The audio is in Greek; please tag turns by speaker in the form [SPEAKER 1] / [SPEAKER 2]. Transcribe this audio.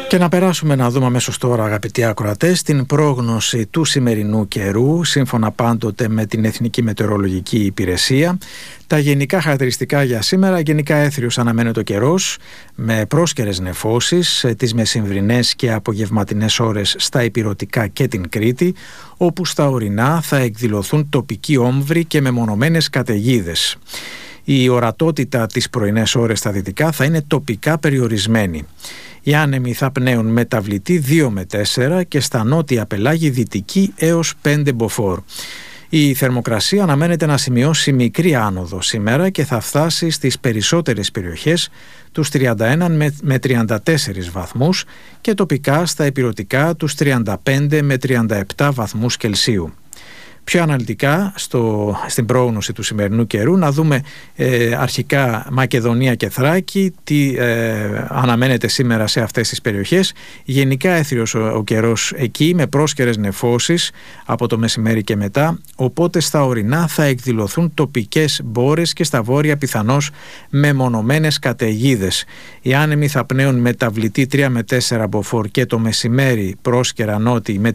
[SPEAKER 1] Και να περάσουμε να δούμε αμέσως τώρα, αγαπητοί ακροατές, την πρόγνωση του σημερινού καιρού, σύμφωνα πάντοτε με την Εθνική Μετεωρολογική Υπηρεσία. Τα γενικά χαρακτηριστικά για σήμερα: γενικά έθριος αναμένεται ο καιρός, με πρόσκαιρες νεφώσεις τις μεσημβρινές και απογευματινές ώρες στα Ηπειρωτικά και την Κρήτη, όπου στα ορεινά θα εκδηλωθούν τοπικοί όμβροι και μεμονωμένες καταιγίδες. Η ορατότητα τις πρωινές ώρες στα δυτικά θα είναι τοπικά περιορισμένη. Οι άνεμοι θα πνέουν μεταβλητή 2 με 4 και στα νότια πελάγη δυτική έως 5 μποφόρ. Η θερμοκρασία αναμένεται να σημειώσει μικρή άνοδο σήμερα και θα φτάσει στις περισσότερες περιοχές τους 31 με 34 βαθμούς και τοπικά στα ηπειρωτικά τους 35 με 37 βαθμούς Κελσίου. Πιο αναλυτικά στην πρόγνωση του σημερινού καιρού να δούμε αρχικά Μακεδονία και Θράκη, τι αναμένεται σήμερα σε αυτές τις περιοχές. Γενικά έθριος ο καιρός εκεί, με πρόσκαιρες νεφώσεις από το μεσημέρι και μετά, οπότε στα ορεινά θα εκδηλωθούν τοπικές μπόρες και στα βόρεια πιθανώς μεμονωμένες καταιγίδες. Οι άνεμοι θα πνέουν μεταβλητή 3 με 4 μποφόρ και το μεσημέρι πρόσκαιρα νότιοι με